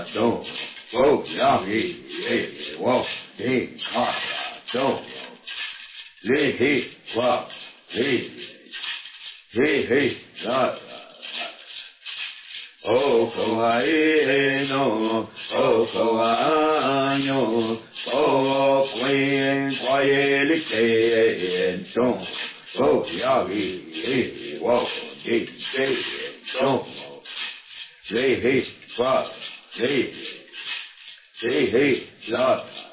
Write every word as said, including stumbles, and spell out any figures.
don't go yogi, hey, walk, hey, ha, don't lay, hey, walk, hey, hey, hey, la, oh, kawaii, no, oh, kawaii, no, oh, queen, quiet, hey, don't go yogi, hey, walk, hey, hey, don't lay, hey, walk, hey, hey, hey, la.